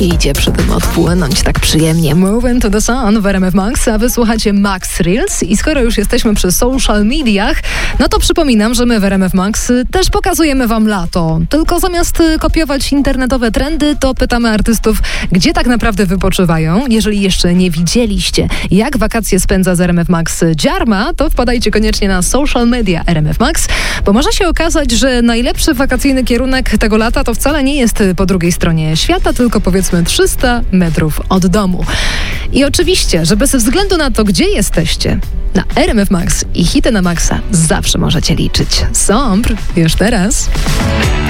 Idzie przy tym odpłynąć tak przyjemnie. Moving to the Sun w RMF Max, a wysłuchacie Max Reels. I skoro już jesteśmy przy social mediach, no to przypominam, że my w RMF Max też pokazujemy wam lato. Tylko zamiast kopiować internetowe trendy, to pytamy artystów, gdzie tak naprawdę wypoczywają. Jeżeli jeszcze nie widzieliście, jak wakacje spędza z RMF Max Dziarma, to wpadajcie koniecznie na social media RMF Max, bo może się okazać, że najlepszy wakacyjny kierunek tego lata to wcale nie jest po drugiej stronie świata, tylko powiedzmy 300 metrów od domu. I oczywiście, że bez względu na to, gdzie jesteście, na RMF Max i hity na maksa zawsze możecie liczyć. Sombr już teraz.